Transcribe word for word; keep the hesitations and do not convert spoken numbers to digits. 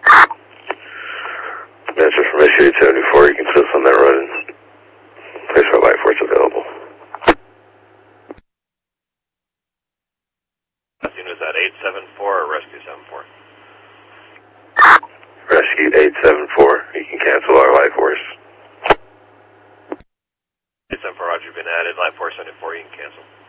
Answer from issue eight seventy-four, you can assist on that run and place for life force available. Is that eight seven four or Rescue seven four? Rescue eight seven four, you can cancel our life force. eight seven four, Roger, been added. Life force seventy-four, you can cancel.